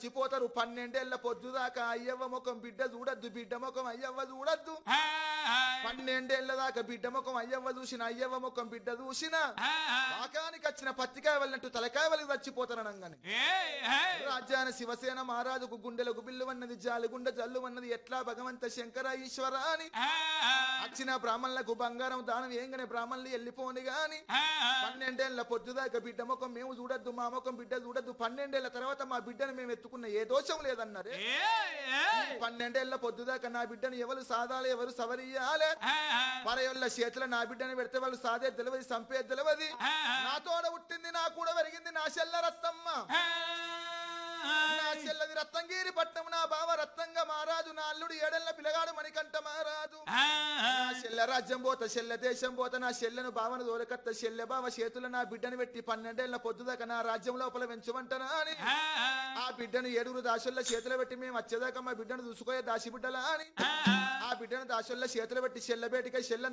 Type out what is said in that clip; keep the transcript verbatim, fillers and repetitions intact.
చచ్చిపోతారు పన్నెండేళ్ల పొద్దుదాకా అయ్యవ్వ ముఖం బిడ్డ చూడద్దు బిడ్డ ముఖం అయ్యవ్వ చూడద్దు పన్నెండేళ్ల దాకా బిడ్డ ముఖం అయ్యవ్వ చూసిన అయ్యవ్వ ముఖం బిడ్డ చూసిన పాకానికి వచ్చిన పత్తికాయ వెళ్ళినట్టు తలకాయ వెళ్ళి చచ్చిపోతారనగానే రాజ్యాన శివసేన మహారాజుకు గుండెలకు బిల్లు అన్నది జాలిగుండె జల్లు అన్నది ఎట్లా భగవంత శంకర ఈశ్వర అని వచ్చిన బ్రాహ్మణులకు బంగారం దానం ఏంగనే బ్రాహ్మణులు వెళ్ళిపోని గాని పన్నెండేళ్ల పొద్దుదాకా బిడ్డ ముఖం మేము చూడద్దు మా ముఖం బిడ్డ చూడద్దు పన్నెండేళ్ల తర్వాత మా బిడ్డను మేము ఎత్తుకున్న ఏ దోషం లేదన్నారే పన్నెండేళ్ల పొద్దుదాకా నా బిడ్డను ఎవరు సాదాలి ఎవరు సవరియాలే పరయోళ్ళ చేతుల నా బిడ్డను పెడితే వాళ్ళు సాదే తెలియదు సంపే తెలియదు నా తోడ పుట్టింది నా కూడా పెరిగింది నా చెల్ల రత్తమ్మ నా చెల్లది రత్నంగిరి పట్నం నా బావ రత్నంగా మహారాజు నా అల్లుడు ఏడెళ్ల పిల్లగాడు మణికంఠ మహారాజు నా చెల్ల రాజ్యం పోత చెల్ల దేశం పోత నా చెల్లెను బావను దోరకత్త చెల్లె బావ చేతుల నా బిడ్డను పెట్టి పన్నెండేళ్ల పొద్దుదాకా నా రాజ్యం లోపల పెంచమంటనా అని ఆ బిడ్డను ఏడుగురు దాసుల చేతులు పెట్టి మేము వచ్చేదాకా మా బిడ్డను చూసుకోయే దాసి బిడ్డలా అని ఆ బిడ్డను దాసుల చేతులు పెట్టి చెల్లబేటిక చెల్ల